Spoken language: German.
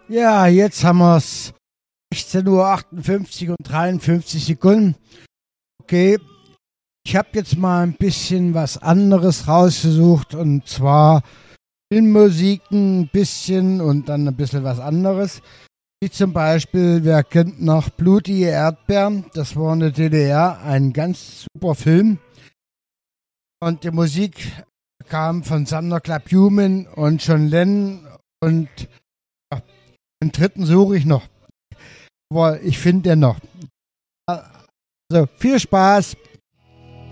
Ja, jetzt haben wir es 16:58 Uhr und 53 Sekunden. Okay, ich habe jetzt mal ein bisschen was anderes rausgesucht und zwar Filmmusiken ein bisschen und dann ein bisschen was anderes. Wie zum Beispiel, wer kennt noch Blutige Erdbeeren? Das war in der DDR ein ganz super Film. Und die Musik kam von Sander Club Human und John Lennon und ja, den dritten suche ich noch. Aber ich finde den noch. Also viel Spaß!